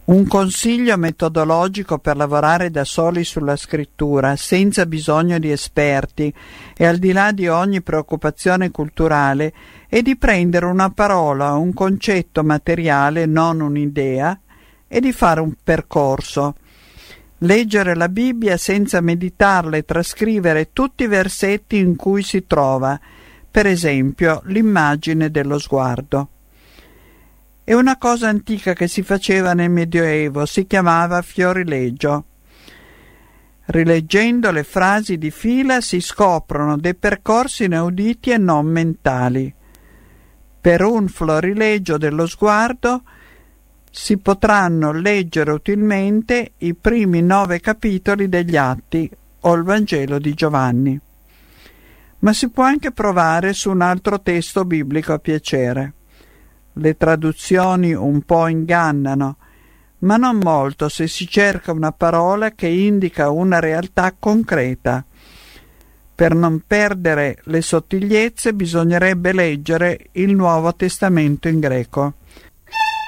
Un consiglio metodologico per lavorare da soli sulla scrittura, senza bisogno di esperti e al di là di ogni preoccupazione culturale, è di prendere una parola, un concetto materiale, non un'idea, e di fare un percorso. Leggere la Bibbia senza meditarla e trascrivere tutti i versetti in cui si trova, per esempio l'immagine dello sguardo. È una cosa antica che si faceva nel Medioevo, si chiamava fiorileggio. Rileggendo le frasi di fila si scoprono dei percorsi inauditi e non mentali. Per un florileggio dello sguardo si potranno leggere utilmente i primi 9 capitoli degli Atti o il Vangelo di Giovanni. Ma si può anche provare su un altro testo biblico a piacere. Le traduzioni un po' ingannano, ma non molto se si cerca una parola che indica una realtà concreta. Per non perdere le sottigliezze bisognerebbe leggere il Nuovo Testamento in greco.